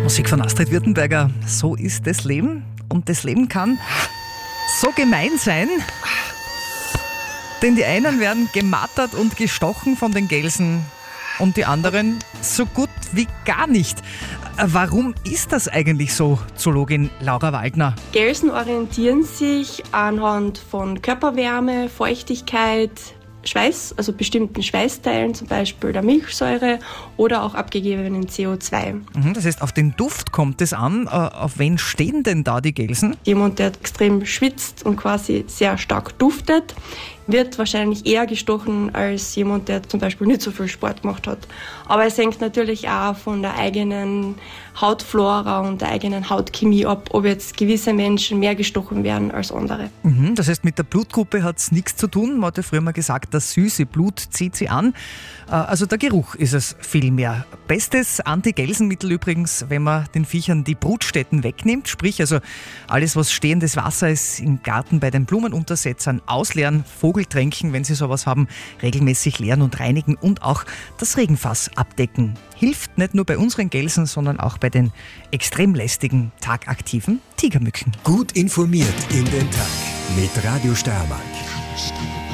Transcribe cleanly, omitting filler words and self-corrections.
Musik von Astrid Württemberger. So ist das Leben. Und das Leben kann so gemein sein, denn die einen werden gemattert und gestochen von den Gelsen und die anderen so gut wie gar nicht. Warum ist das eigentlich so, Zoologin Laura Waldner? Gelsen orientieren sich anhand von Körperwärme, Feuchtigkeit, Schweiß, also bestimmten Schweißteilen, zum Beispiel der Milchsäure oder auch abgegebenen CO2. Das heißt, auf den Duft kommt es an. Auf wen stehen denn da die Gelsen? Jemand, der extrem schwitzt und quasi sehr stark duftet, wird wahrscheinlich eher gestochen als jemand, der zum Beispiel nicht so viel Sport gemacht hat. Aber es hängt natürlich auch von der eigenen Hautflora und der eigenen Hautchemie ab, ob jetzt gewisse Menschen mehr gestochen werden als andere. Das heißt, mit der Blutgruppe hat es nichts zu tun. Man hat ja früher mal gesagt, das süße Blut zieht sie an. Also der Geruch ist es vielmehr. Bestes Anti-Gelsenmittel übrigens, wenn man den Viechern die Brutstätten wegnimmt. Sprich, also alles, was stehendes Wasser ist, im Garten bei den Blumenuntersetzern ausleeren, Vogeltränken, wenn sie sowas haben, regelmäßig leeren und reinigen und auch das Regenfass abdecken. Hilft nicht nur bei unseren Gelsen, sondern auch bei den extrem lästigen, tagaktiven Tigermücken. Gut informiert in den Tag mit Radio Steiermark.